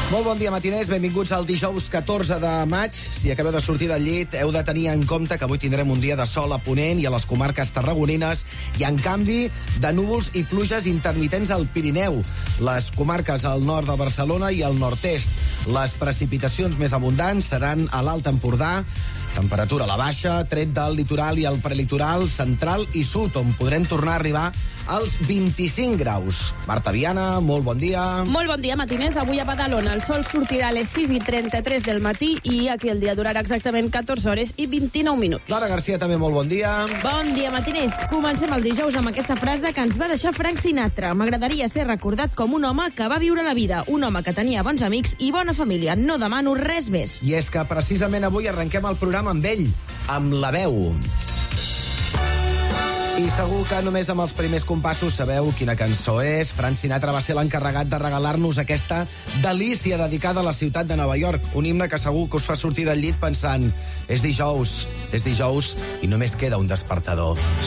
Molt bon dia, matiners. Benvinguts al dijous 14 de maig. Si acabeu de sortir del llit, heu de tenir en compte que avui tindrem un dia de sol a Ponent i a les comarques tarragonines i, en canvi, de núvols i pluges intermitents al Pirineu, les comarques al nord de Barcelona i al nord-est. Les precipitacions més abundants seran a l'Alt Empordà, temperatura a la baixa, tret del litoral i el prelitoral central i sud, on podrem tornar a arribar als 25 graus. Marta Viana, molt bon dia. Molt bon dia, matiners. Avui a Badalona el sol sortirà a les 6:33 del matí i aquí el dia durarà exactament 14 hores i 29 minuts. Lara Garcia, també molt bon dia. Bon dia, matiners. Comencem el dijous amb aquesta frase que ens va deixar Frank Sinatra. M'agradaria ser recordat com un home que va viure la vida, un home que tenia bons amics i bona família. No demano res més. I és que precisament avui arrenquem el programa amb ell, amb La Veu. I segur que només amb els primers compassos sabeu quina cançó és. Frank Sinatra va ser l'encarregat de regalar-nos aquesta delícia dedicada a la ciutat de Nova York. Un himne que segur que us fa sortir del llit pensant és dijous i només queda un despertador.